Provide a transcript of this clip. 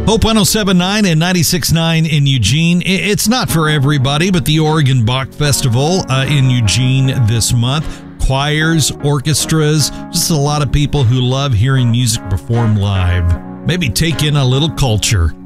Hope 107.9 and 96.9 in Eugene. It's not for everybody, but the Oregon Bach Festival in Eugene this month. Choirs, orchestras, just a lot of people who love hearing music performed live. Maybe take in a little culture.